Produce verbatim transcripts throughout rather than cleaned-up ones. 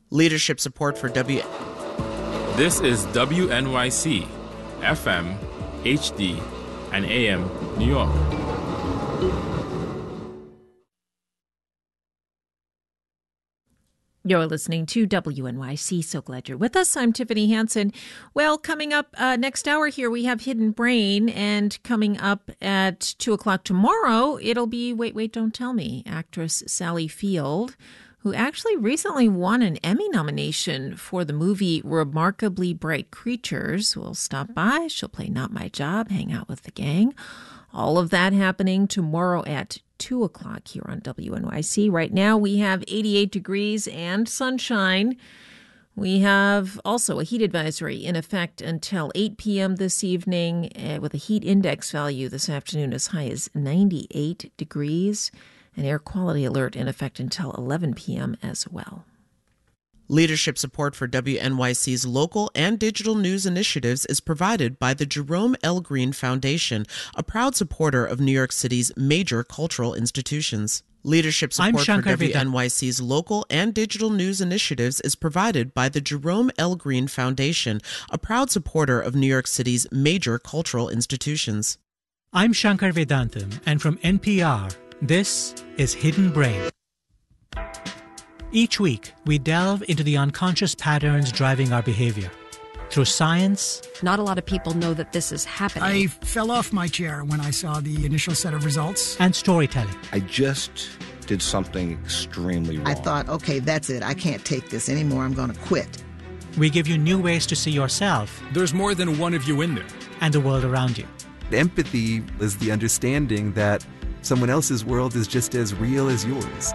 Leadership support for W. This is W N Y C, F M, H D, and A M, New York. You're listening to W N Y C. So glad you're with us. I'm Tiffany Hansen. Well, coming up uh, next hour here, we have Hidden Brain. And coming up at two o'clock tomorrow, it'll be Wait, Wait, Don't Tell Me, actress Sally Field, who actually recently won an Emmy nomination for the movie Remarkably Bright Creatures. Will stop by. She'll play Not My Job, hang out with the gang. All of that happening tomorrow at two o'clock here on W N Y C. Right now we have eighty-eight degrees and sunshine. We have also a heat advisory in effect until eight p.m. this evening uh, with a heat index value this afternoon as high as ninety-eight degrees. An air quality alert in effect until eleven p.m. as well. Leadership support for W N Y C's local and digital news initiatives is provided by the Jerome L. Green Foundation, a proud supporter of New York City's major cultural institutions. Leadership support for W N Y C's local and digital news initiatives is provided by the Jerome L. Green Foundation, a proud supporter of New York City's major cultural institutions. I'm Shankar Vedantam, and from N P R, this is Hidden Brain. Each week, we delve into the unconscious patterns driving our behavior. Through science... Not a lot of people know that this is happening. I fell off my chair when I saw the initial set of results. And storytelling. I just did something extremely wrong. I thought, okay, that's it. I can't take this anymore. I'm going to quit. We give you new ways to see yourself. There's more than one of you in there. And the world around you. Empathy is the understanding that someone else's world is just as real as yours.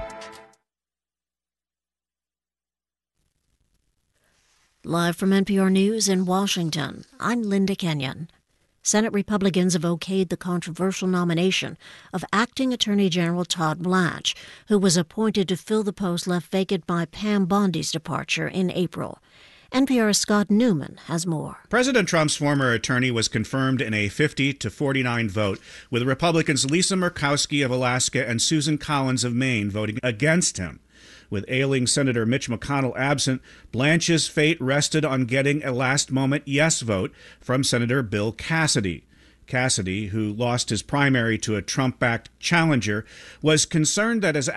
Live from N P R News in Washington, I'm Linda Kenyon. Senate Republicans have okayed the controversial nomination of Acting Attorney General Todd Blanche, who was appointed to fill the post left vacant by Pam Bondi's departure in April. N P R's Scott Newman has more. President Trump's former attorney was confirmed in a fifty to forty-nine vote, with Republicans Lisa Murkowski of Alaska and Susan Collins of Maine voting against him. With ailing Senator Mitch McConnell absent, Blanche's fate rested on getting a last-moment yes vote from Senator Bill Cassidy. Cassidy, who lost his primary to a Trump-backed challenger, was concerned that as